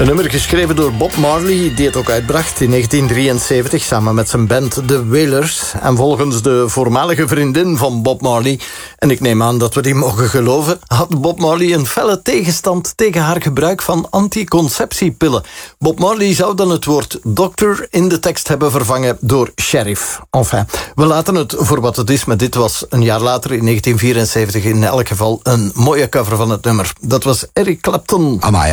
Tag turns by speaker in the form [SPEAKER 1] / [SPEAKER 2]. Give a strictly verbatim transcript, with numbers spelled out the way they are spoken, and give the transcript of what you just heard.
[SPEAKER 1] Een nummer geschreven door Bob Marley, die het ook uitbracht in negentien drieënzeventig... samen met zijn band The Wailers. En volgens de voormalige vriendin van Bob Marley... en ik neem aan dat we die mogen geloven... had Bob Marley een felle tegenstand tegen haar gebruik van anticonceptiepillen. Bob Marley zou dan het woord dokter in de tekst hebben vervangen door sheriff. Enfin, we laten het voor wat het is, maar dit was een jaar later in negentien vierenzeventig... in elk geval een mooie cover van het nummer. Dat was Eric Clapton.
[SPEAKER 2] Amai.